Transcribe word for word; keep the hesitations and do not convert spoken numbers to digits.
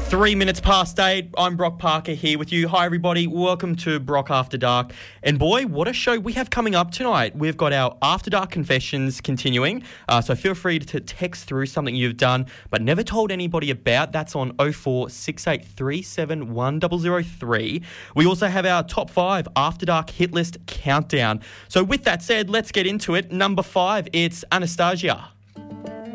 Three minutes past eight. I'm Brock Parker here with you. Hi, everybody. Welcome to Brock After Dark. And boy, what a show we have coming up tonight. We've got our After Dark confessions continuing. Uh, so feel free to text through something you've done but never told anybody about. That's on oh four six eight three seven one zero zero three. We also have our top five After Dark hit list countdown. So with that said, let's get into it. Number five, it's Anastasia.